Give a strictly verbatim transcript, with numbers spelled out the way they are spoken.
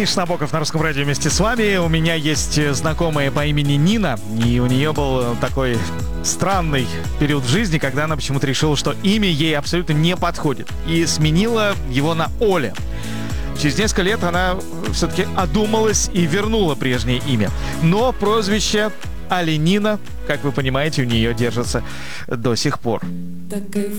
Денис Набоков на Русском радио вместе с вами. У меня есть знакомая по имени Нина, и у нее был такой странный период в жизни, когда она почему-то решила, что имя ей абсолютно не подходит, и сменила его на Оля. Через несколько лет она все-таки одумалась и вернула прежнее имя. Но прозвище Оленина, как вы понимаете, у нее держится до сих пор.